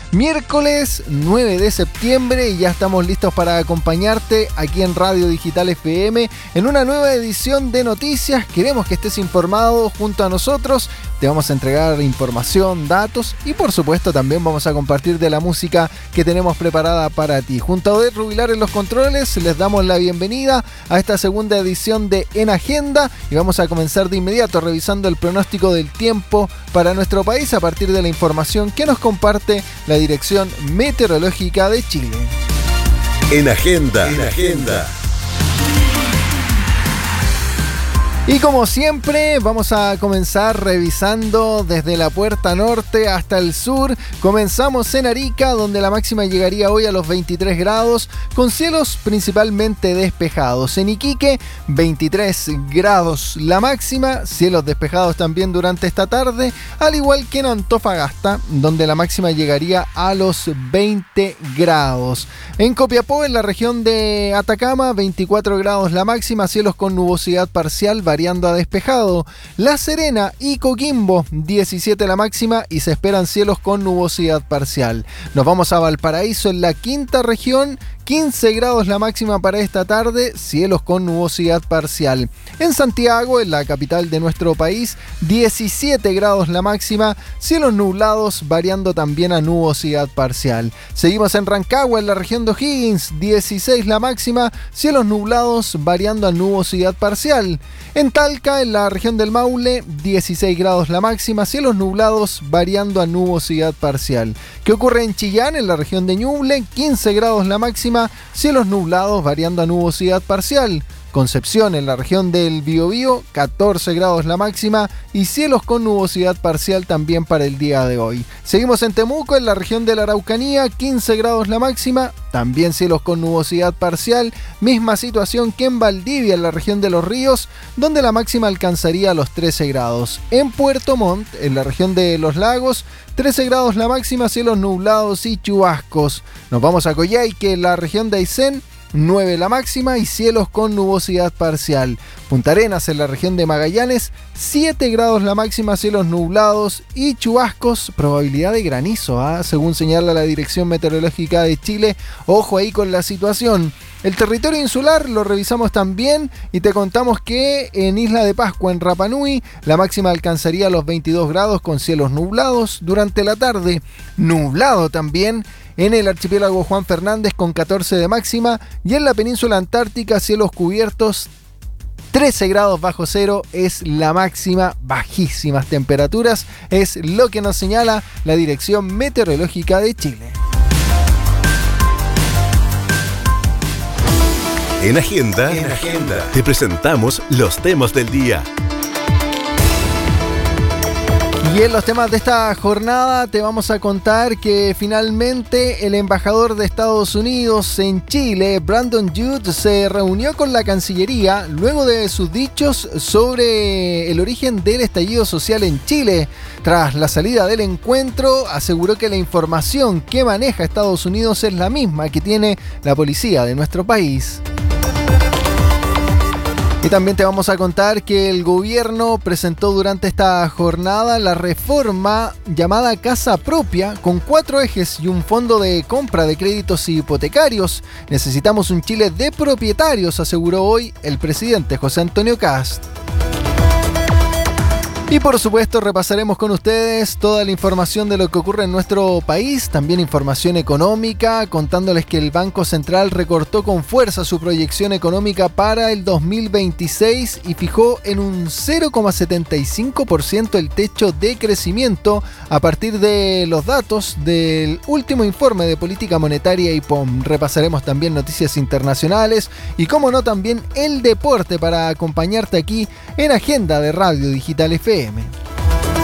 Miércoles 9 de septiembre y ya estamos listos para acompañarte aquí en Radio Digital FM en una nueva edición de noticias. Queremos que estés informado junto a nosotros. Te vamos a entregar información, datos y por supuesto también vamos a compartir de la música que tenemos preparada para ti. Junto a Odette Rubilar en los controles les damos la bienvenida a esta segunda edición de En Agenda y vamos a comenzar de inmediato revisando el pronóstico del tiempo para nuestro país a partir de la información que nos comparte la Dirección Meteorológica de Chile. En Agenda. En Agenda. Y como siempre, vamos a comenzar revisando desde la puerta norte hasta el sur. Comenzamos en Arica, donde la máxima llegaría hoy a los 23 grados, con cielos principalmente despejados. En Iquique, 23 grados la máxima, cielos despejados también durante esta tarde, al igual que en Antofagasta, donde la máxima llegaría a los 20 grados. En Copiapó, en la región de Atacama, 24 grados la máxima, cielos con nubosidad parcial, variando a despejado. La Serena y Coquimbo, 17 la máxima y se esperan cielos con nubosidad parcial. Nos vamos a Valparaíso, en la quinta región, 15 grados la máxima para esta tarde, cielos con nubosidad parcial. En Santiago, en la capital de nuestro país, 17 grados la máxima, cielos nublados variando también a nubosidad parcial. Seguimos en Rancagua, en la región de O'Higgins, 16 la máxima, cielos nublados variando a nubosidad parcial. En Talca, en la región del Maule, 16 grados la máxima, cielos nublados variando a nubosidad parcial. ¿Qué ocurre en Chillán, en la región de Ñuble? 15 grados la máxima, cielos nublados variando a nubosidad parcial. Concepción, en la región del Biobío, 14 grados la máxima y cielos con nubosidad parcial también para el día de hoy. Seguimos en Temuco, en la región de la Araucanía, 15 grados la máxima, también cielos con nubosidad parcial. Misma situación que en Valdivia, en la región de Los Ríos, donde la máxima alcanzaría los 13 grados. En Puerto Montt, en la región de Los Lagos, 13 grados la máxima, cielos nublados y chubascos. Nos vamos a Coyhaique, en la región de Aysén, 9 la máxima y cielos con nubosidad parcial. Punta Arenas, en la región de Magallanes, 7 grados la máxima, cielos nublados y chubascos, probabilidad de granizo, según señala la Dirección Meteorológica de Chile. Ojo ahí con la situación. El territorio insular lo revisamos también y te contamos que en Isla de Pascua, en Rapa Nui, la máxima alcanzaría los 22 grados con cielos nublados durante la tarde. Nublado también en el archipiélago Juan Fernández con 14 de máxima y en la península antártica cielos cubiertos, 13 grados bajo cero es la máxima, bajísimas temperaturas, es lo que nos señala la Dirección Meteorológica de Chile. En Agenda, te presentamos los temas del día. Y en los temas de esta jornada te vamos a contar que finalmente el embajador de Estados Unidos en Chile, Brandon Judd, se reunió con la Cancillería luego de sus dichos sobre el origen del estallido social en Chile. Tras la salida del encuentro, aseguró que la información que maneja Estados Unidos es la misma que tiene la policía de nuestro país. Y también te vamos a contar que el gobierno presentó durante esta jornada la reforma llamada Casa Propia con 4 ejes y un fondo de compra de créditos hipotecarios. Necesitamos un Chile de propietarios, aseguró hoy el presidente José Antonio Kast. Y por supuesto repasaremos con ustedes toda la información de lo que ocurre en nuestro país, también información económica, contándoles que el Banco Central recortó con fuerza su proyección económica para el 2026 y fijó en un 0,75% el techo de crecimiento a partir de los datos del último informe de política monetaria IPOM. Repasaremos también noticias internacionales y, como no, también el deporte para acompañarte aquí en Agenda de Radio Digital FM.